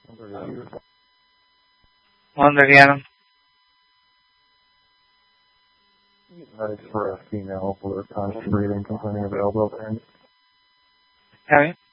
1:30 a.m. Ready for a female with constant breathing complaining of elbow pain. Harry?